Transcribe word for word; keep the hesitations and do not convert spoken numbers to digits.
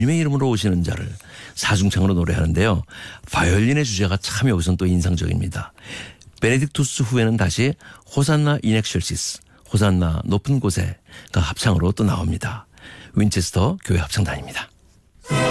주님의 이름으로 오시는 자를 사중창으로 노래하는데요. 바이올린의 주제가 참 여기서는 또 인상적입니다. 베네딕투스 후에는 다시 호산나 인 엑셀시스, 호산나 높은 곳에가 합창으로 또 나옵니다. 윈체스터 교회 합창단입니다.